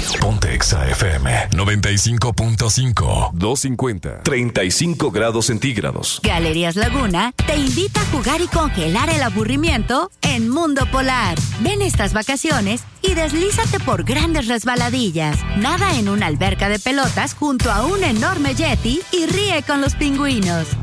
Ponte Exa FM 95.5. 250. 35 grados centígrados. Galerías Laguna te invita a jugar y congelar el aburrimiento en Mundo Polar. Ven estas vacaciones y deslízate por grandes resbaladillas. Nada en una alberca de pelotas junto a un enorme yeti y ríe con los pingüinos.